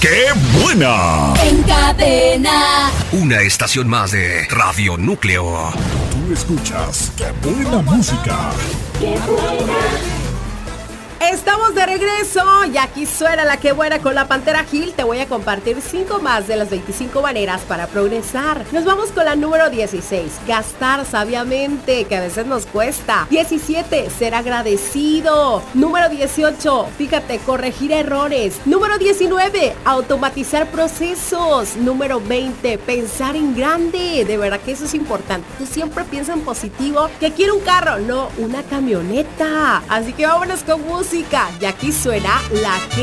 ¡Qué buena! En Cadena. Una estación más de Radio Núcleo. Tú escuchas ¡Qué buena música! ¡Qué buena! Estamos de regreso y aquí suena la que buena con la Pantera Gil. Te voy a compartir 5 más de las 25 maneras para progresar. Nos vamos con la número 16, gastar sabiamente, que a veces nos cuesta. 17, ser agradecido. Número 18, fíjate, corregir errores. Número 19, automatizar procesos. Número 20, pensar en grande. De verdad que eso es importante. Tú siempre piensa en positivo, que quiero un carro, no una camioneta. Así que vámonos con música. Y aquí suena la que